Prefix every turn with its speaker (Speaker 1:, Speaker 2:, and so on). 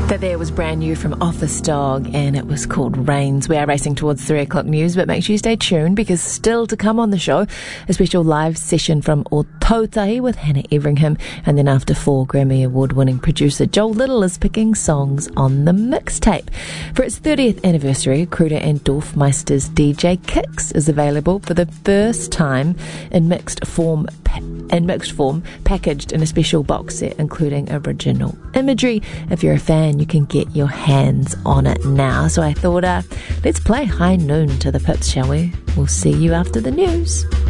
Speaker 1: That there was brand new from Office Dog, and it was called Rains. We are racing towards 3 o'clock news, but make sure you stay tuned, because still to come on the show, a special live session from Ōtautahi with Hannah Everingham, and then after 4, Grammy Award-winning producer Joel Little is picking songs on the mixtape. For its 30th anniversary, Kruder and Dorfmeister's DJ Kicks is available for the first time in mixed form, packaged in a special box set including original imagery. If you're a fan, you can get your hands on it now. So I thought, let's play High Noon to the Pips, shall we? We'll see you after the news.